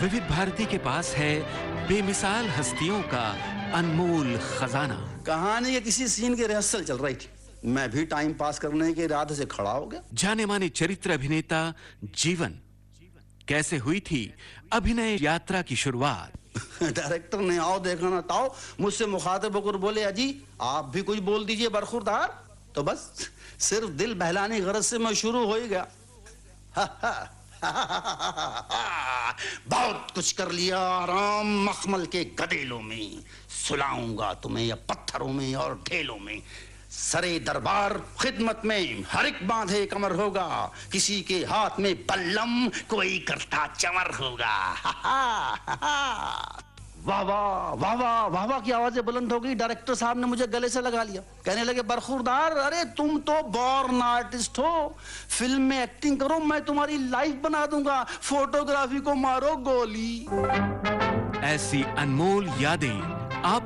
विविध भारती के पास है बेमिसाल हस्तियों का अनमोल खजाना। कहानी के किसी सीन की रिहर्सल चल रही थी, मैं भी टाइम पास करने के इरादे से खड़ा हो गया। जाने माने चरित्र अभिनेता जीवन, कैसे हुई थी अभिनय यात्रा की शुरुआत। डायरेक्टर ने आओ देखा ना ताओ मुझसे मुखातिब होकर बोले, अजी आप भी कुछ बोल दीजिए बरखुरदार। तो बस सिर्फ दिल बहलाने की गरज से मैं शुरू हो ही गया। बहुत कुछ कर लिया आराम मखमल के गदेलों में, सुलाऊंगा तुम्हें या पत्थरों में और ढेलों में। सरे दरबार खिदमत में हर एक बांधे कमर होगा, किसी के हाथ में बल्लम कोई करता चमर होगा। वाह वाह वाह वाह वाह वाह की आवाजें बुलंद हो गई। डायरेक्टर साहब ने मुझे गले से लगा लिया, कहने लगे, बरखुरदार अरे तुम तो बॉर्न आर्टिस्ट हो, फिल्म में एक्टिंग करो, मैं तुम्हारी लाइफ बना दूंगा, फोटोग्राफी को मारो गोली। ऐसी अनमोल यादें